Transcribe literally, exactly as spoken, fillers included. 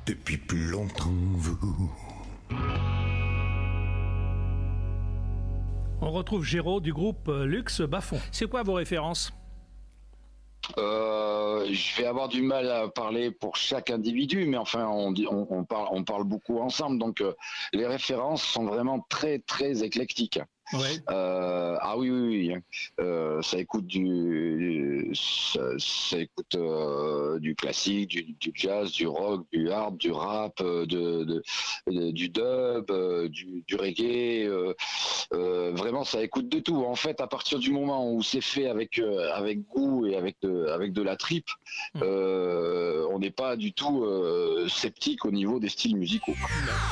depuis plus longtemps vous. On retrouve Géraud du groupe Luxe Bas-Fond. C'est quoi vos références ? Euh, je vais avoir du mal à parler pour chaque individu, mais enfin, on, dit- on, on parle, on parle beaucoup ensemble, donc euh, les références sont vraiment très, très éclectiques. Oui. Euh, ah oui, oui, oui. hein. Euh, ça écoute du, ça, ça écoute euh, du classique, du, du jazz, du rock, du hard, du rap, euh, de, de- de- du dub, euh, du, du reggae. euh, euh, vraiment, ça écoute de tout. En fait, à partir du moment où c'est fait avec euh, avec goût et avec de, avec de la tripe, euh, on n'est pas du tout euh, sceptique au niveau des styles musicaux.